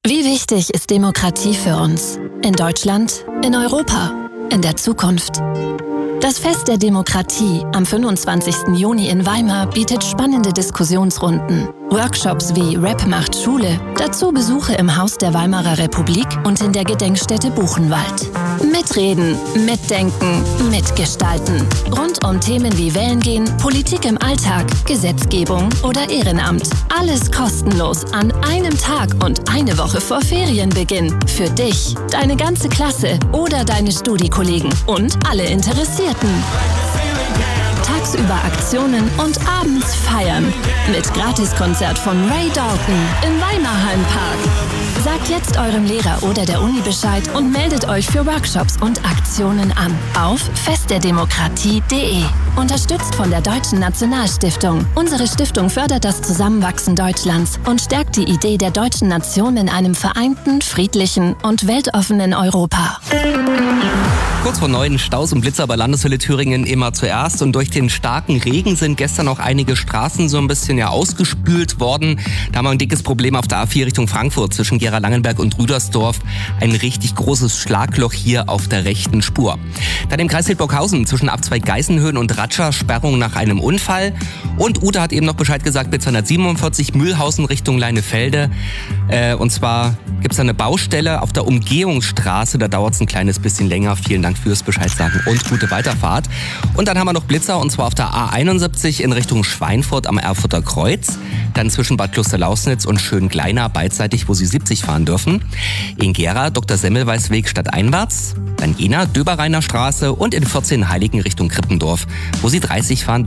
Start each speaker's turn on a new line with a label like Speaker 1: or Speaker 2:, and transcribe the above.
Speaker 1: Wie wichtig ist Demokratie für uns? In Deutschland, in Europa, in der Zukunft? Das Fest der Demokratie am 25. Juni in Weimar bietet spannende Diskussionsrunden, Workshops wie Rap macht Schule, dazu Besuche im Haus der Weimarer Republik und in der Gedenkstätte Buchenwald. Mitreden, mitdenken, mitgestalten. Rund um Themen wie Wählen gehen, Politik im Alltag, Gesetzgebung oder Ehrenamt. Alles kostenlos an einem Tag und eine Woche vor Ferienbeginn. Für dich, deine ganze Klasse oder deine Studiekollegen und alle Interessierten. Tagsüber Aktionen und abends feiern. Mit Gratiskonzert von Ray Dalton im Weimarhallenpark. Sagt jetzt eurem Lehrer oder der Uni Bescheid und meldet euch für Workshops und Aktionen an. Auf festderdemokratie.de. Unterstützt von der Deutschen Nationalstiftung. Unsere Stiftung fördert das Zusammenwachsen Deutschlands und stärkt die Idee der deutschen Nation in einem vereinten, friedlichen und weltoffenen Europa.
Speaker 2: Kurz vor 9 Staus und Blitzer bei Landeshölle Thüringen immer zuerst. Und durch den starken Regen sind gestern auch einige Straßen so ein bisschen ausgespült worden. Da haben wir ein dickes Problem auf der A4 Richtung Frankfurt zwischen Gera-Langenberg und Rüdersdorf. Ein richtig großes Schlagloch hier auf der rechten Spur. Dann im Kreis Hildburghausen zwischen Abzweig Geißenhöhen und Ratscher Sperrung nach einem Unfall. Und Ute hat eben noch Bescheid gesagt, mit 247 Mühlhausen Richtung Leinefelde. Und zwar gibt es da eine Baustelle auf der Umgehungsstraße. Da dauert es ein kleines bisschen länger. Vielen Dank fürs Bescheid sagen und gute Weiterfahrt. Und dann haben wir noch Blitzer und zwar auf der A71 in Richtung Schweinfurt am Erfurter Kreuz. Dann zwischen Bad Klosterlausnitz und Schöngleiner beidseitig, wo Sie 70 fahren dürfen. In Gera Dr. Semmelweis Weg stadteinwärts. Dann Jena Döbereiner Straße und in 14 Heiligen Richtung Krippendorf, wo Sie 30 fahren dürfen.